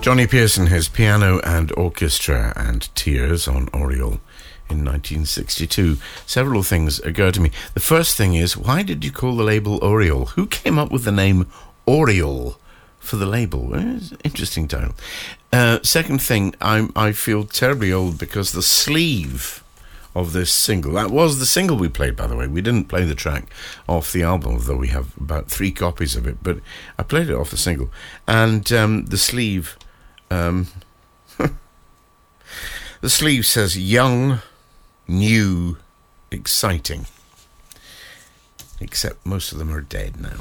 Johnny Pearson, his piano and orchestra and Tears on Oriole in 1962. Several things occur to me. The first thing is, why did you call the label Oriole? Who came up with the name Oriole for the label? It's an interesting title. Second thing, I feel terribly old because the sleeve of this single, that was the single we played, by the way. We didn't play the track off the album, though we have about 3 copies of it, but I played it off the single. And the sleeve, the sleeve says young, new, exciting. Except most of them are dead now.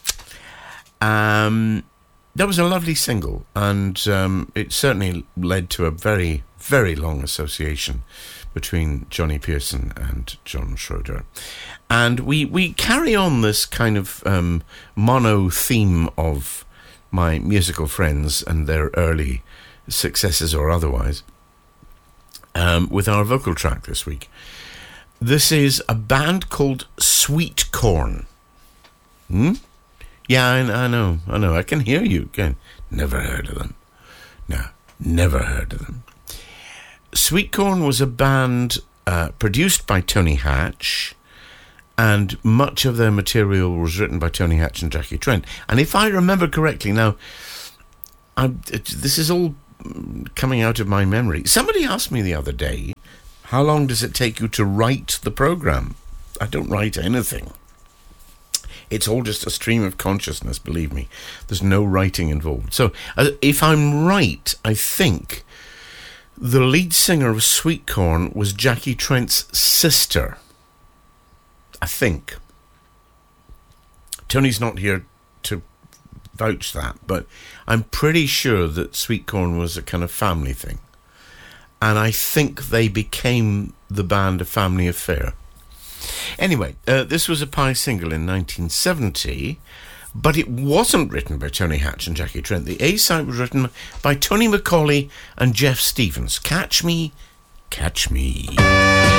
That was a lovely single, and it certainly led to a very, very long association between Johnny Pearson and John Schroeder. And we carry on this kind of mono theme of my musical friends and their early successes or otherwise with our vocal track this week. This is a band called Sweet Corn. Yeah, I know. I can hear you again. Never heard of them. No, never heard of them. Sweet Corn was a band produced by Tony Hatch, and much of their material was written by Tony Hatch and Jackie Trent. And if I remember correctly, now, this is all coming out of my memory. Somebody asked me the other day, how long does it take you to write the program? I don't write anything. It's all just a stream of consciousness, believe me. There's no writing involved. So, if I'm right, I think the lead singer of Sweet Corn was Jackie Trent's sister. I think. Tony's not here to vouch that, but I'm pretty sure that Sweet Corn was a kind of family thing. And I think they became the band a family affair. Anyway, this was a Pie single in 1970, but it wasn't written by Tony Hatch and Jackie Trent. The A-side was written by Tony McCauley and Jeff Stevens. Catch Me, Catch Me.